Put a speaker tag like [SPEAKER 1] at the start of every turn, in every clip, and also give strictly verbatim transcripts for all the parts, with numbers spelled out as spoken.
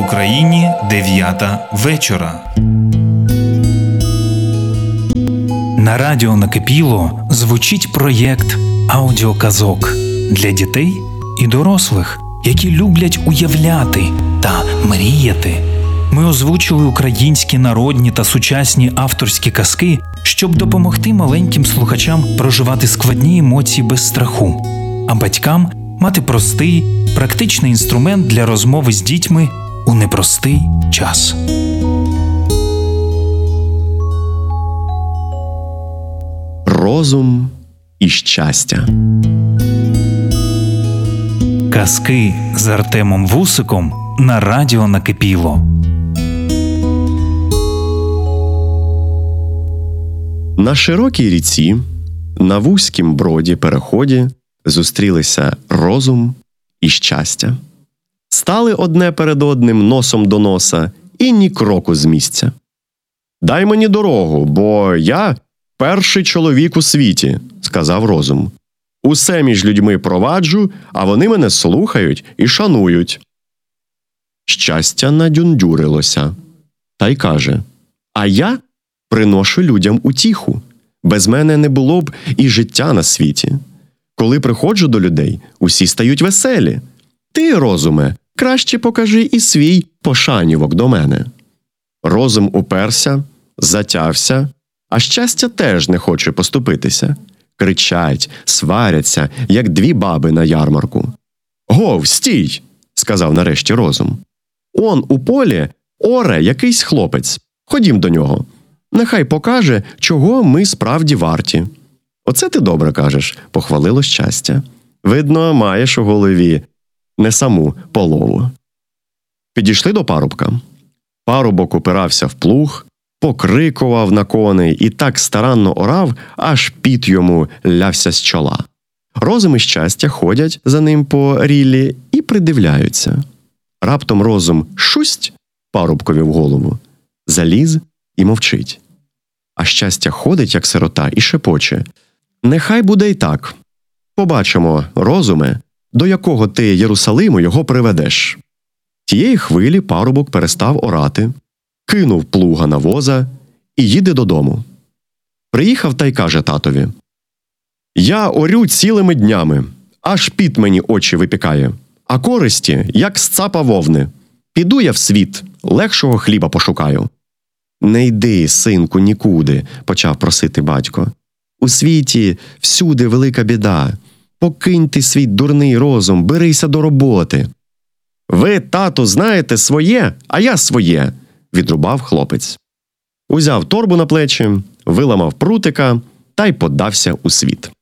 [SPEAKER 1] Україні дев'ята вечора. На радіо Накипіло звучить проєкт аудіоказок для дітей і дорослих, які люблять уявляти та мріяти. Ми озвучили українські народні та сучасні авторські казки, щоб допомогти маленьким слухачам проживати складні емоції без страху, а батькам мати простий, практичний інструмент для розмови з дітьми у непростий час.
[SPEAKER 2] Розум і щастя.
[SPEAKER 1] Казки з Артемом Вусиком на радіо Накипіло.
[SPEAKER 2] На широкій ріці, на вузькім броді-переході зустрілися розум і щастя. Стали одне перед одним носом до носа і ні кроку з місця. «Дай мені дорогу, бо я перший чоловік у світі», – сказав розум. «Усе між людьми проваджу, а вони мене слухають і шанують». Щастя надюндюрилося та й каже: «А я приношу людям утіху. Без мене не було б і життя на світі. Коли приходжу до людей, усі стають веселі. Ти, розуме, краще покажи і свій пошанівок до мене». Розум уперся, затявся, а щастя теж не хоче поступитися. Кричать, сваряться, як дві баби на ярмарку. «Гов, стій!» – сказав нарешті розум. «Он у полі оре якийсь хлопець. Ходім до нього. Нехай покаже, чого ми справді варті». «Оце ти добре кажеш», – похвалило щастя. «Видно, маєш у голові не саму полову». Підійшли до парубка. Парубок упирався в плуг, покрикував на коней і так старанно орав, аж піт йому лявся з чола. Розум і щастя ходять за ним по ріллі і придивляються. Раптом розум шусть парубкові в голову, заліз і мовчить. А щастя ходить, як сирота, і шепоче: «Нехай буде й так. Побачимо, розуме, до якого ти Єрусалиму його приведеш». Тієї хвилі парубок перестав орати, кинув плуга на воза і їде додому. Приїхав та й каже татові: «Я орю цілими днями, аж піт мені очі випікає, а користі, як з цапа вовни. Піду я в світ, легшого хліба пошукаю». «Не йди, синку, нікуди», – почав просити батько. «У світі всюди велика біда. Покинь ти свій дурний розум, берися до роботи». «Ви, тату, знаєте своє, а я своє», – відрубав хлопець. Узяв торбу на плечі, виламав прутика та й подався у світ.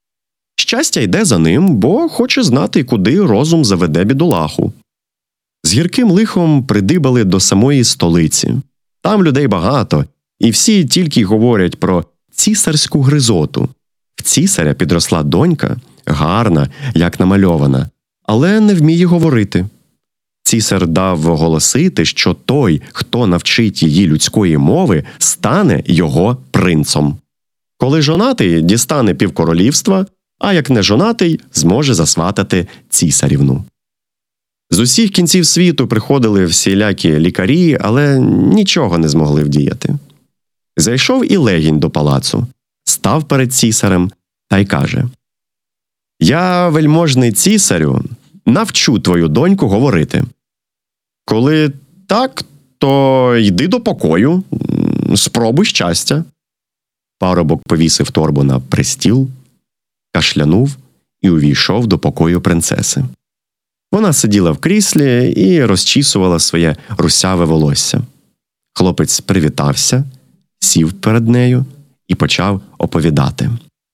[SPEAKER 2] Щастя йде за ним, бо хоче знати, куди розум заведе бідолаху. З гірким лихом придибали до самої столиці. Там людей багато, і всі тільки й говорять про цісарську гризоту. В цісаря підросла донька, гарна, як намальована, але не вміє говорити. Цісар дав оголосити, що той, хто навчить її людської мови, стане його принцом. Коли жонатий, дістане півкоролівства, а як не жонатий, зможе засватати цісарівну. З усіх кінців світу приходили всілякі лікарі, але нічого не змогли вдіяти. Зайшов і легінь до палацу, став перед цісарем та й каже: «Я, вельможний цісарю, навчу твою доньку говорити». «Коли так, то йди до покою, спробуй щастя». Парубок повісив торбу на пристіл, кашлянув і увійшов до покою принцеси. Вона сиділа в кріслі і розчісувала своє русяве волосся. Хлопець привітався, сів перед нею і почав оповідати.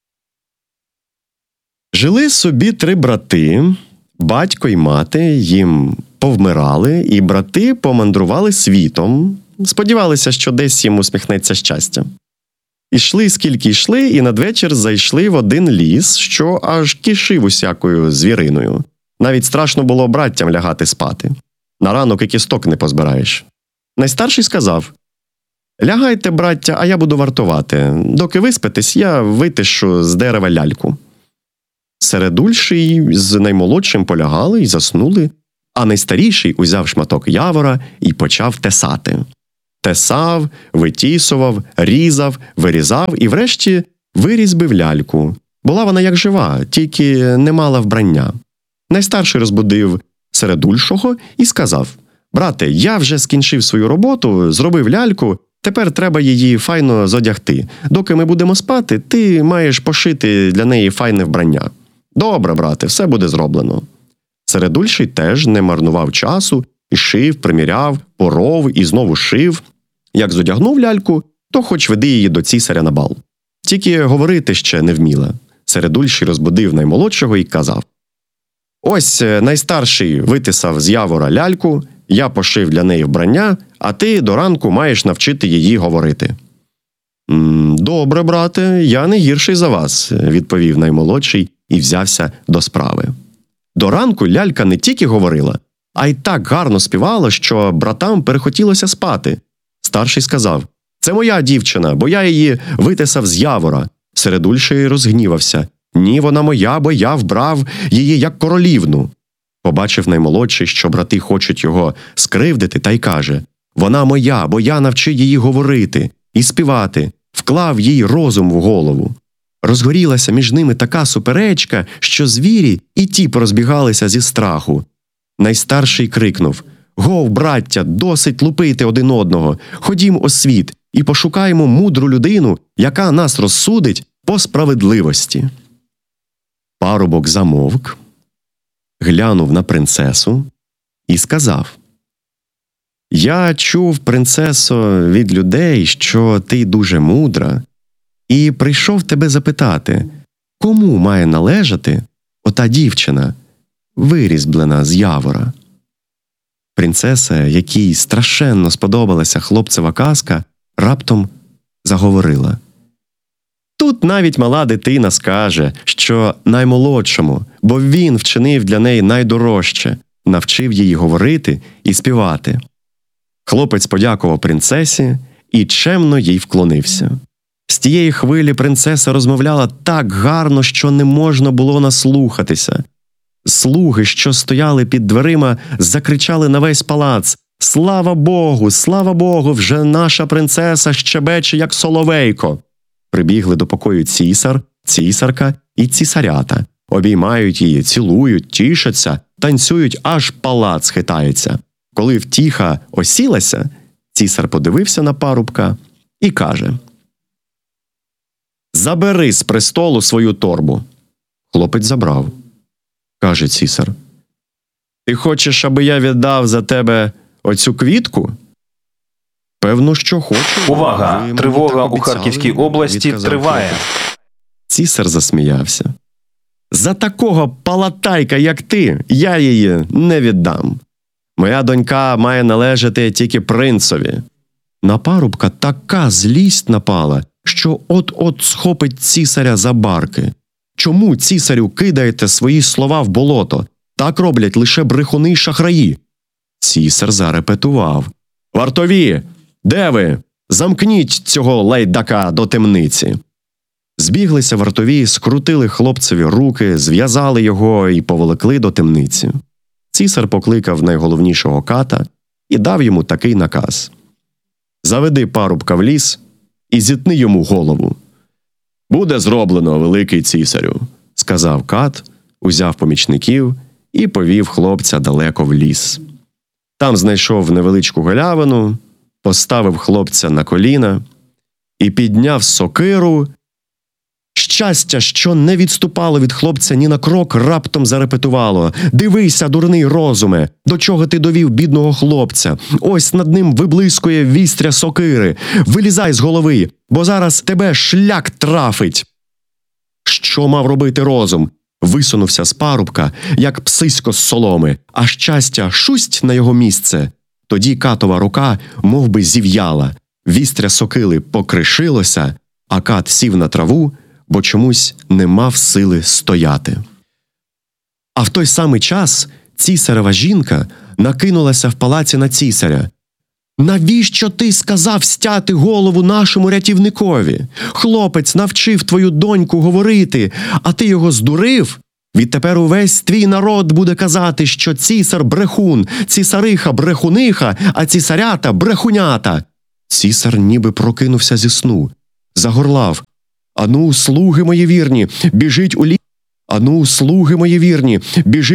[SPEAKER 2] Жили собі три брати, батько й мати їм повмирали, і брати помандрували світом, сподівалися, що десь їм усміхнеться щастя. Ішли, скільки йшли, і надвечір зайшли в один ліс, що аж кишив усякою звіриною. Навіть страшно було браттям лягати спати. На ранок і кісток не позбираєш. Найстарший сказав: «Лягайте, браття, а я буду вартувати. Доки виспитесь, я витишу з дерева ляльку». Середульший з наймолодшим полягали і заснули А найстаріший узяв шматок явора і почав тесати. Тесав, витісував, різав, вирізав і врешті вирізбив ляльку. Була вона як жива, тільки не мала вбрання. Найстарший розбудив середульшого і сказав: «Брате, я вже скінчив свою роботу, зробив ляльку, тепер треба її файно зодягти. Доки ми будемо спати, ти маєш пошити для неї файне вбрання». «Добре, брате, все буде зроблено». Середульший теж не марнував часу, і шив, приміряв, поров і знову шив. Як зодягнув ляльку, то хоч веди її до цісаря на бал. Тільки говорити ще не вміла. Середульший розбудив наймолодшого і казав: «Ось найстарший витисав з явора ляльку, я пошив для неї вбрання, а ти до ранку маєш навчити її говорити». «Добре, брате, я не гірший за вас», – відповів наймолодший і взявся до справи. До ранку лялька не тільки говорила, а й так гарно співала, що братам перехотілося спати. Старший сказав: «Це моя дівчина, бо я її витисав з явора». Середульший розгнівався: «Ні, вона моя, бо я вбрав її як королівну». Побачив наймолодший, що брати хочуть його скривдити, та й каже: «Вона моя, бо я навчив її говорити і співати, вклав їй розум в голову». Розгорілася між ними така суперечка, що звірі і ті порозбігалися зі страху. Найстарший крикнув: «Гов, браття, досить лупити один одного, ходім у світ і пошукаємо мудру людину, яка нас розсудить по справедливості». Парубок замовк, глянув на принцесу і сказав: «Я чув, принцесо, від людей, що ти дуже мудра, і прийшов тебе запитати, кому має належати ота дівчина, вирізблена з явора». Принцеса, якій страшенно сподобалася хлопцева казка, раптом заговорила: «Тут навіть мала дитина скаже, що наймолодшому, бо він вчинив для неї найдорожче, навчив її говорити і співати». Хлопець подякував принцесі і чемно їй вклонився. З тієї хвилі принцеса розмовляла так гарно, що не можна було наслухатися. Слуги, що стояли під дверима, закричали на весь палац: «Слава Богу! Слава Богу! Вже наша принцеса щебече, як соловейко!» Прибігли до покою цісар, цісарка і цісарята. Обіймають її, цілують, тішаться, танцюють, аж палац хитається. Коли втіха осілася, цісар подивився на парубка і каже: «Забери з престолу свою торбу». Хлопець забрав. Каже цісар: «Ти хочеш, аби я віддав за тебе оцю квітку?» «Певно, що хочу».
[SPEAKER 1] Увага!
[SPEAKER 2] Ви мені
[SPEAKER 1] Тривога
[SPEAKER 2] так
[SPEAKER 1] у
[SPEAKER 2] обіцяли»,
[SPEAKER 1] Харківській області
[SPEAKER 2] відказав
[SPEAKER 1] триває.
[SPEAKER 2] хлопець. Цісар засміявся. «За такого палатайка, як ти, я її не віддам. Моя донька має належати тільки принцові». На парубка така злість напала, що от-от схопить цісаря за барки. «Чому, цісарю, кидаєте свої слова в болото? Так роблять лише брехуни й шахраї». Цісар зарепетував: «Вартові! Де ви? Замкніть цього лайдака до темниці». Збіглися вартові, скрутили хлопцеві руки, зв'язали його і поволокли до темниці. Цісар покликав найголовнішого ката і дав йому такий наказ: «Заведи парубка в ліс і зітни йому голову». «Буде зроблено, великий цісарю», – сказав кат, узяв помічників і повів хлопця далеко в ліс. Там знайшов невеличку галявину, поставив хлопця на коліна і підняв сокиру. Щастя, що не відступало від хлопця ні на крок, раптом зарепетувало: «Дивися, дурний розуме, до чого ти довів бідного хлопця? Ось над ним виблискує вістря сокири. Вилізай з голови, бо зараз тебе шлях трафить». Що мав робити розум? Висунувся з парубка, як псисько з соломи, а щастя шусть на його місце. Тоді катова рука мов би зів'яла, вістря сокили покришилося, а кат сів на траву, бо чомусь не мав сили стояти. А в той самий час цісарева жінка накинулася в палаці на цісаря. «Навіщо ти сказав стяти голову нашому рятівникові? Хлопець навчив твою доньку говорити, а ти його здурив? Відтепер увесь твій народ буде казати, що цісар брехун, цісариха брехуниха, а цісарята брехунята. Цісар ніби прокинувся зі сну. Загорлав: Ану, слуги мої вірні, біжіть у ліс. Ану, слуги мої вірні, біжіть